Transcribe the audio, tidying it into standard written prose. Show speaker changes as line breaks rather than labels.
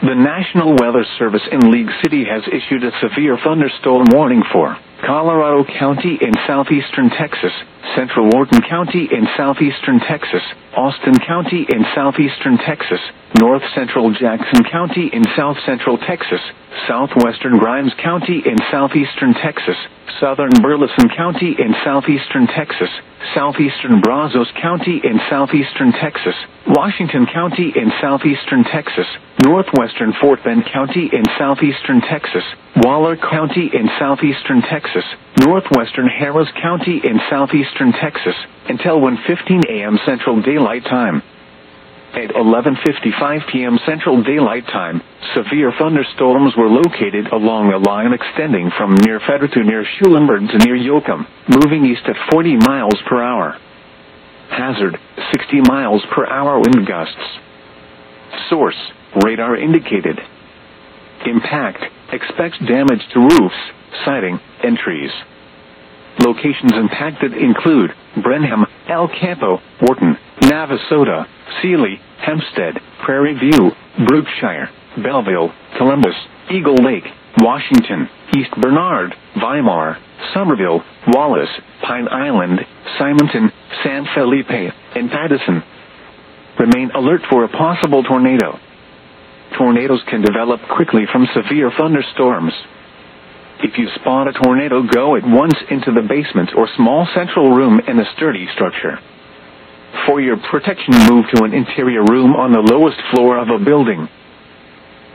The National Weather Service in League City has issued a severe thunderstorm warning for Colorado County in southeastern Texas, Central Wharton County in southeastern Texas, Austin County in southeastern Texas, North Central Jackson County in south central Texas, southwestern Grimes County in southeastern Texas, southern Burleson County in southeastern Texas, southeastern Brazos County in southeastern Texas, Washington County in southeastern Texas, northwestern Fort Bend County in southeastern Texas, Waller County in southeastern Texas, northwestern Harris County in southeastern Texas, until 1:15 a.m. Central Daylight Time. At 11:55 p.m. Central Daylight Time, severe thunderstorms were located along a line extending from near Feder to near Schulenburg to near Yoakum, moving east at 40 miles per hour. Hazard, 60 miles per hour wind gusts. Source, radar indicated. Impact, expects damage to roofs, siding, and trees. Locations impacted include Brenham, El Campo, Wharton, Navasota, Sealy, Hempstead, Prairie View, Brookshire, Belleville, Columbus, Eagle Lake, Washington, East Bernard, Weimar, Somerville, Wallace, Pine Island, Simonton, San Felipe, and Pattison. Remain alert for a possible tornado. Tornadoes can develop quickly from severe thunderstorms. If you spot a tornado, go at once into the basement or small central room in a sturdy structure. For your protection, move to an interior room on the lowest floor of a building.